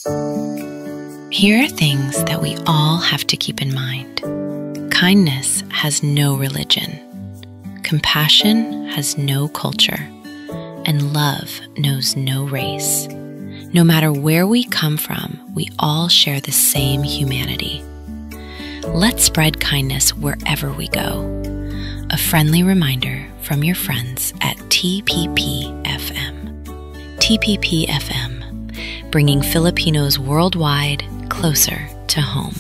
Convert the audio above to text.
Here are things that we all have to keep in mind. Kindness has no religion. Compassion has no culture. And love knows no race. No matter where we come from, we all share the same humanity. Let's spread kindness wherever we go. A friendly reminder from your friends at TPP-FM. TPP-FM, bringing Filipinos worldwide closer to home.